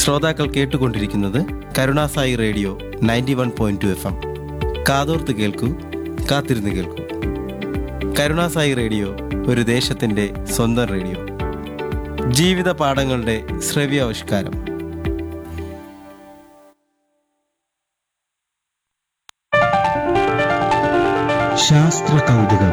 ശ്രോതാക്കൾ കേട്ടുകൊണ്ടിരിക്കുന്നത് Karunasai radio 91.2 FM. കാതോർത്ത് കേൾക്കൂ, കാത്തിരുന്ന് കേൾക്കൂ. കരുണാസായി റേഡിയോ ഒരു ദേശത്തിൻ്റെ സ്വന്തം റേഡിയോ. ജീവിത പാഠങ്ങളുടെ ശ്രവ്യാവിഷ്കാരം. ശാസ്ത്ര കൗതുകം.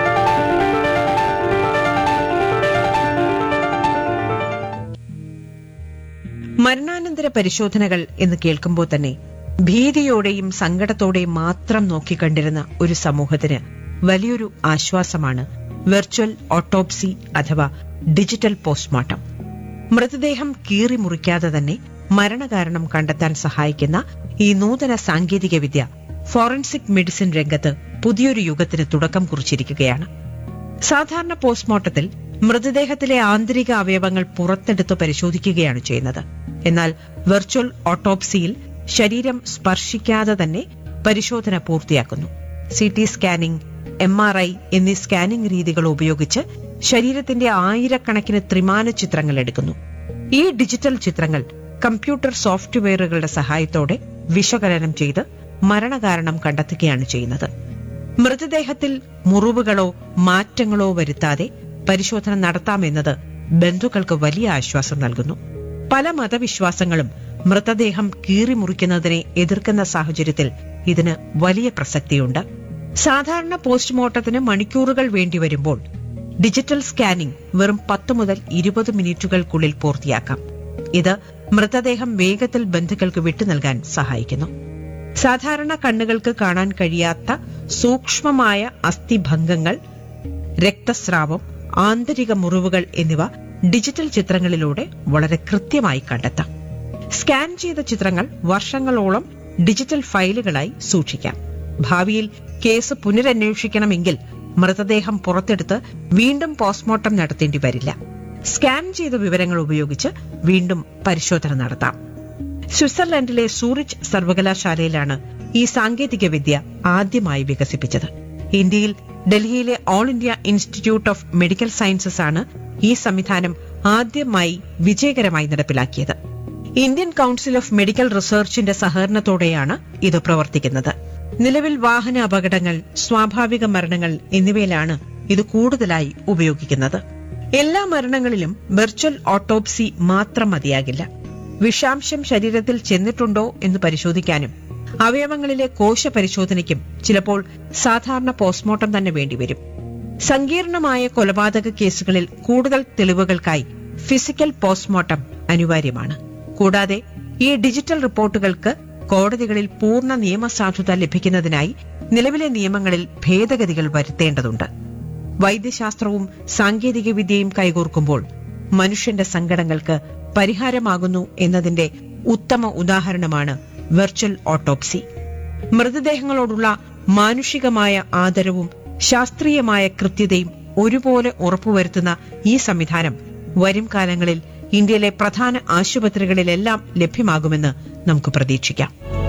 മരണാനന്തര പരിശോധനകൾ എന്ന് കേൾക്കുമ്പോൾ തന്നെ ഭീതിയോടെയും സങ്കടത്തോടെയും മാത്രം നോക്കിക്കണ്ടിരുന്ന ഒരു സമൂഹത്തിന് വലിയൊരു ആശ്വാസമാണ് വെർച്വൽ ഓട്ടോപ്സി അഥവാ ഡിജിറ്റൽ പോസ്റ്റ്മോർട്ടം. മൃതദേഹം കീറി മുറിക്കാതെ തന്നെ മരണകാരണം കണ്ടെത്താൻ സഹായിക്കുന്ന ഈ നൂതന സാങ്കേതികവിദ്യ ഫോറൻസിക് മെഡിസിൻ രംഗത്ത് പുതിയൊരു യുഗത്തിന് തുടക്കം കുറിച്ചിരിക്കുകയാണ്. സാധാരണ പോസ്റ്റ്മോർട്ടത്തിൽ മൃതദേഹത്തിലെ ആന്തരിക അവയവങ്ങൾ പുറത്തെടുത്ത് പരിശോധിക്കുകയാണ് ചെയ്യുന്നത്. എന്നാൽ വെർച്വൽ ഓട്ടോപ്സിയിൽ ശരീരം സ്പർശിക്കാതെ തന്നെ പരിശോധന പൂർത്തിയാക്കുന്നു. CT സ്കാനിംഗ്, MRI എന്നീ സ്കാനിംഗ് രീതികൾ ഉപയോഗിച്ച് ശരീരത്തിന്റെ ആയിരക്കണക്കിന് ത്രിമാന ചിത്രങ്ങൾ എടുക്കുന്നു. ഈ ഡിജിറ്റൽ ചിത്രങ്ങൾ കമ്പ്യൂട്ടർ സോഫ്റ്റ്വെയറുകളുടെ സഹായത്തോടെ വിശകലനം ചെയ്ത് മരണകാരണം കണ്ടെത്തുകയാണ് ചെയ്യുന്നത്. മൃതദേഹത്തിൽ മുറിവുകളോ മാറ്റങ്ങളോ വരുത്താതെ പരിശോധന നടത്താമെന്നത് ബന്ധുക്കൾക്ക് വലിയ ആശ്വാസം നൽകുന്നു. പല മതവിശ്വാസങ്ങളും മൃതദേഹം കീറിമുറിക്കുന്നതിനെ എതിർക്കുന്ന സാഹചര്യത്തിൽ ഇതിന് വലിയ പ്രസക്തിയുണ്ട്. സാധാരണ പോസ്റ്റ്മോർട്ടത്തിന് മണിക്കൂറുകൾ വേണ്ടിവരുമ്പോൾ ഡിജിറ്റൽ സ്കാനിംഗ് വെറും 10 മുതൽ 20 മിനിറ്റുകൾക്കുള്ളിൽ പൂർത്തിയാക്കാം. ഇത് മൃതദേഹം വേഗത്തിൽ ബന്ധുക്കൾക്ക് വിട്ടുനൽകാൻ സഹായിക്കുന്നു. സാധാരണ കണ്ണുകൾക്ക് കാണാൻ കഴിയാത്ത സൂക്ഷ്മമായ അസ്ഥിഭംഗങ്ങൾ, രക്തസ്രാവം, ആന്തരിക മുറിവുകൾ എന്നിവ ഡിജിറ്റൽ ചിത്രങ്ങളിലൂടെ വളരെ കൃത്യമായി കണ്ടെത്താം. സ്കാൻ ചെയ്ത ചിത്രങ്ങൾ വർഷങ്ങളോളം ഡിജിറ്റൽ ഫയലുകളായി സൂക്ഷിക്കാം. ഭാവിയിൽ കേസ് പുനരന്വേഷിക്കണമെങ്കിൽ മൃതദേഹം പുറത്തെടുത്ത് വീണ്ടും പോസ്റ്റ്മോർട്ടം നടത്തേണ്ടി വരില്ല. സ്കാൻ ചെയ്ത വിവരങ്ങൾ ഉപയോഗിച്ച് വീണ്ടും പരിശോധന നടത്താം. സ്വിറ്റ്സർലൻഡിലെ സൂറിച്ച് സർവകലാശാലയിലാണ് ഈ സാങ്കേതികവിദ്യ ആദ്യമായി വികസിപ്പിച്ചത്. ഇന്ത്യയിൽ ഡൽഹിയിലെ all India institute of medical sciences ആണ് ഈ സംവിധാനം ആദ്യമായി വിജയകരമായി നടപ്പിലാക്കിയത്. ഇന്ത്യൻ കൌൺസിൽ ഓഫ് മെഡിക്കൽ റിസർച്ചിന്റെ സഹകരണത്തോടെയാണ് ഇത് പ്രവർത്തിക്കുന്നത്. നിലവിൽ വാഹന അപകടങ്ങൾ, സ്വാഭാവിക മരണങ്ങൾ എന്നിവയിലാണ് ഇത് കൂടുതലായി ഉപയോഗിക്കുന്നത്. എല്ലാ മരണങ്ങളിലും വെർച്വൽ ഓട്ടോപ്സി മാത്രം മതിയാകില്ല. വിഷാംശം ശരീരത്തിൽ ചെന്നിട്ടുണ്ടോ എന്ന് പരിശോധിക്കാനും അവയവങ്ങളിലെ കോശ പരിശോധനയ്ക്കും ചിലപ്പോൾ സാധാരണ പോസ്റ്റ്മോർട്ടം തന്നെ വേണ്ടിവരും. സങ്കീർണമായ കൊലപാതക കേസുകളിൽ കൂടുതൽ തെളിവുകൾക്കായി ഫിസിക്കൽ പോസ്റ്റ്മോർട്ടം അനിവാര്യമാണ്. കൂടാതെ ഈ ഡിജിറ്റൽ റിപ്പോർട്ടുകൾക്ക് കോടതികളിൽ പൂർണ്ണ നിയമസാധുത ലഭിക്കുന്നതിനായി നിലവിലെ നിയമങ്ങളിൽ ഭേദഗതികൾ വരുത്തേണ്ടതുണ്ട്. വൈദ്യശാസ്ത്രവും സാങ്കേതികവിദ്യയും കൈകോർക്കുമ്പോൾ മനുഷ്യന്റെ സങ്കടങ്ങൾക്ക് പരിഹാരമാകുന്നു എന്നതിന്റെ ഉത്തമ ഉദാഹരണമാണ് വെർച്വൽ ഓട്ടോപ്സി. മൃതദേഹങ്ങളോടുള്ള മാനുഷികമായ ആദരവും ശാസ്ത്രീയമായ കൃത്യതയും ഒരുപോലെ ഉറപ്പുവരുത്തുന്ന ഈ സംവിധാനം വരും കാലങ്ങളിൽ ഇന്ത്യയിലെ പ്രധാന ആശുപത്രികളിലെല്ലാം ലഭ്യമാകുമെന്ന് നമുക്ക് പ്രതീക്ഷിക്കാം.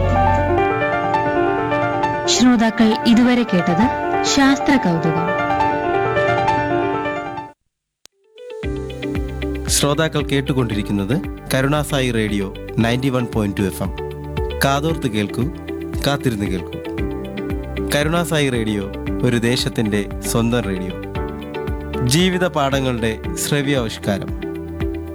ശ്രോതാക്കൾ ഇതുവരെ കേട്ടത് ശാസ്ത്ര കൗതുകം. ശ്രോതാക്കൾ കേട്ടുകൊണ്ടിരിക്കുന്നത് കരുണാസായി റേഡിയോ 91.2 FM. കാതോർത്ത് കേൾക്കൂ, കാത്തിരുന്ന് കേൾക്കൂ. കരുണാസായി റേഡിയോ ഒരു ദേശത്തിൻ്റെ സ്വന്തം റേഡിയോ. ജീവിത പാഠങ്ങളുടെ ശ്രവ്യാവിഷ്കാരം.